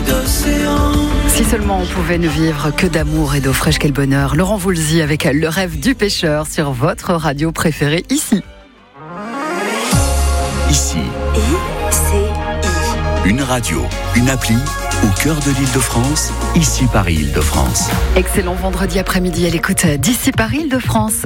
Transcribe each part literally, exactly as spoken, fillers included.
d'océan. Si seulement on pouvait ne vivre que d'amour et d'eau fraîche, quel bonheur. Laurent Voulzy avec Le rêve du pêcheur sur votre radio préférée ici. Ici. I C I. Une radio, une appli au cœur de l'Île-de-France, ici Paris Île-de-France. Excellent vendredi après-midi à l'écoute d'Ici Paris Île-de-France.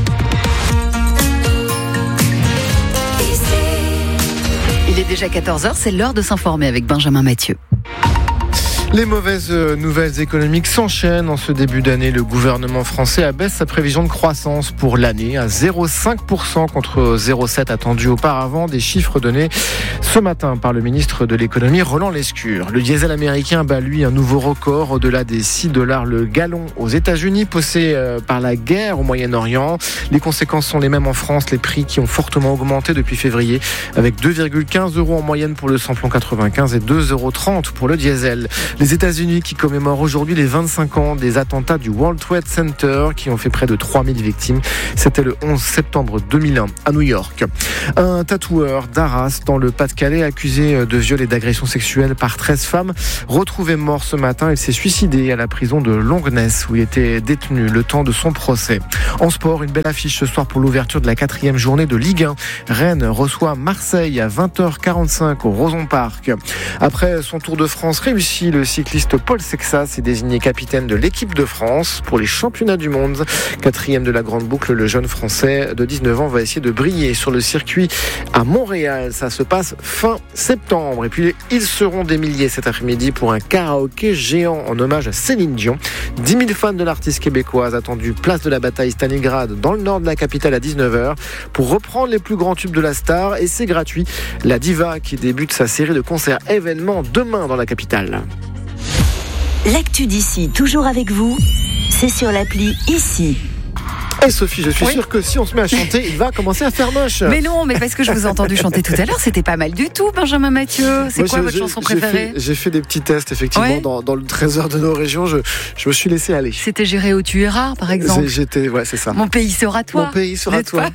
Il est déjà quatorze heures, c'est l'heure de s'informer avec Benjamin Mathieu. Les mauvaises nouvelles économiques s'enchaînent. En ce début d'année, le gouvernement français abaisse sa prévision de croissance pour l'année à zéro virgule cinq pour cent contre zéro virgule sept pour cent attendu auparavant. Des chiffres donnés ce matin par le ministre de l'économie, Roland Lescure. Le diesel américain bat lui un nouveau record au-delà des six dollars le gallon aux États-Unis, poussé par la guerre au Moyen-Orient. Les conséquences sont les mêmes en France. Les prix qui ont fortement augmenté depuis février, avec deux virgule quinze euros en moyenne pour le samplon quatre-vingt-quinze et deux euros trente pour le diesel. Les États-Unis qui commémorent aujourd'hui les vingt-cinq ans des attentats du World Trade Center qui ont fait près de trois mille victimes. C'était le onze septembre deux mille un à New York. Un tatoueur d'Arras dans le Pas-de-Calais accusé de viol et d'agression sexuelle par treize femmes retrouvé mort ce matin. Il s'est suicidé à la prison de Longuenesse où il était détenu le temps de son procès. En sport, une belle affiche ce soir pour l'ouverture de la quatrième journée de Ligue un. Rennes reçoit Marseille à vingt heures quarante-cinq au Roson Park. Après son Tour de France réussi, le cycliste Paul Sexas est désigné capitaine de l'équipe de France pour les championnats du monde. Quatrième de la grande boucle, le jeune français de dix-neuf ans va essayer de briller sur le circuit à Montréal. Ça se passe fin septembre. Et puis ils seront des milliers cet après-midi pour un karaoké géant en hommage à Céline Dion. dix mille fans de l'artiste québécoise attendus place de la Bataille Stalingrad dans le nord de la capitale à dix-neuf heures pour reprendre les plus grands tubes de la star. Et c'est gratuit. La diva qui débute sa série de concerts événements demain dans la capitale. L'actu d'ici, toujours avec vous, c'est sur l'appli Ici. Et Sophie, je suis oui. sûre que si on se met à chanter, il va commencer à faire moche. Mais non, mais parce que je vous ai entendu chanter tout à l'heure, c'était pas mal du tout, Benjamin Mathieu. C'est Moi, quoi j'ai, votre j'ai, chanson j'ai préférée fait, J'ai fait des petits tests, effectivement, ouais. dans, dans le trésor de nos régions. Je, je me suis laissé aller. C'était J'irai où tu iras, par exemple. C'est, j'étais, ouais, c'est ça. Mon pays sera toi. Mon pays sera toi.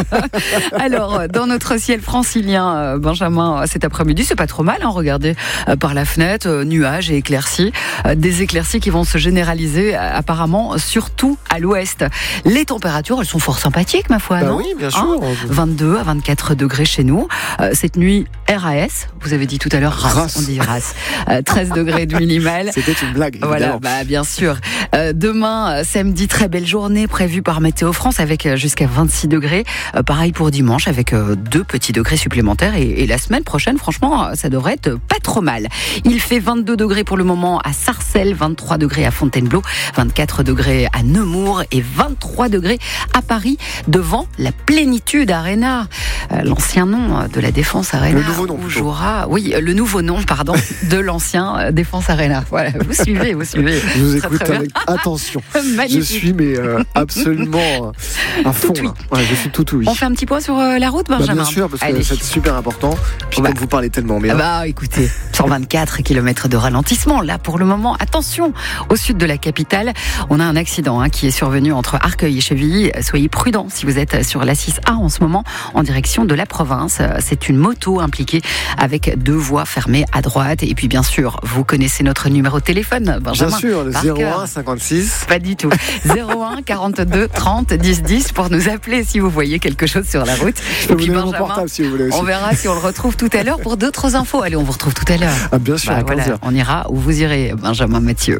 Alors, dans notre ciel francilien, Benjamin, cet après-midi, c'est pas trop mal. Hein, regardez euh, par la fenêtre, euh, nuages et éclaircies. Euh, des éclaircies qui vont se généraliser, euh, apparemment, surtout à l'ouest. Les températures, elles sont fort sympathiques, ma foi, bah non oui, bien sûr. Hein vingt-deux à vingt-quatre degrés chez nous. Euh, cette nuit, R A S, vous avez dit tout à l'heure, race, race. on dit race. Euh, treize degrés de minimal. C'était une blague, évidemment. Voilà, bah, bien sûr. Euh, demain, samedi, très belle journée prévue par Météo France avec jusqu'à vingt-six degrés. Euh, pareil pour dimanche avec euh, deux petits degrés supplémentaires. Et, et la semaine prochaine, franchement, ça devrait être pas trop mal. Il fait vingt-deux degrés pour le moment à Sarcelles, vingt-trois degrés à Fontainebleau, vingt-quatre degrés à Nemours et vingt-trois degrés à Paris devant la Plénitude Arena, euh, l'ancien nom de la Défense Arena. Le nouveau nom. Où jouera, oui, le nouveau nom, pardon, de l'ancien euh, Défense Arena. Voilà, vous suivez, vous suivez. Je vous Très, écoute très avec attention. Magnifique. Je suis mais euh, absolument à fond. Tout oui. Là. Ouais, je suis tout oui. On fait un petit point sur euh, la route, Benjamin. Bah bien sûr, parce que Allez. c'est super important. Puis Bah. comme vous parlez tellement bien. Ah bah écoutez, cent vingt-quatre kilomètres de ralentissement. Là, pour le moment, attention, au sud de la capitale, on a un accident hein, qui est survenu entre Arcueil et Chevilly. Soyez prudents si vous êtes sur la six A en ce moment, en direction de la province. C'est une moto impliquée avec deux voies fermées à droite. Et puis bien sûr, vous connaissez notre numéro de téléphone, Benjamin. Bien sûr, le par zéro cœur. un cinquante-six. Pas du tout. zéro un quarante-deux trente dix dix pour nous appeler si vous voyez quelque chose sur la route. Je peux Et puis vous donner mon Benjamin, portable si vous voulez aussi. on verra si on le retrouve tout à l'heure pour d'autres infos. Allez, on vous retrouve tout à l'heure. Ah bien sûr, Bah, à quinze heures. voilà, on ira où vous irez, Benjamin Mathieu.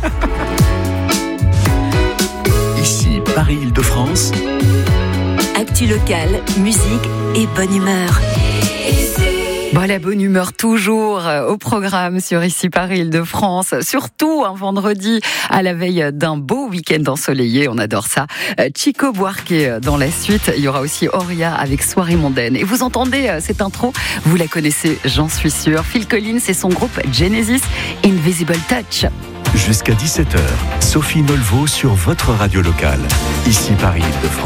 Ici Paris Île-de-France. Actu locale, musique et bonne humeur. Bon, la bonne humeur toujours au programme sur Ici Paris Île-de-France, surtout un vendredi à la veille d'un beau week-end ensoleillé, on adore ça. Chico Buarque dans la suite, il y aura aussi Auria avec Soirée mondaine. Et vous entendez cette intro, vous la connaissez, j'en suis sûre. Phil Collins et son groupe Genesis, Invisible Touch. Jusqu'à dix-sept heures, Sophie Nolveau sur votre radio locale. Ici Paris Île-de-France.